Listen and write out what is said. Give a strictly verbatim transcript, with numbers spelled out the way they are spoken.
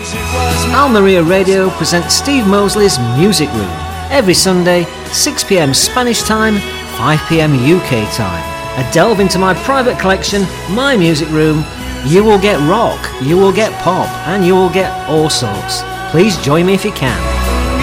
Almeria Radio presents Steve Mosley's Music Room every Sunday, six p.m. Spanish time, five p.m. U K time. A delve into my private collection, my music room. You will get rock, you will get pop, and you will get all sorts. Please join me if you can.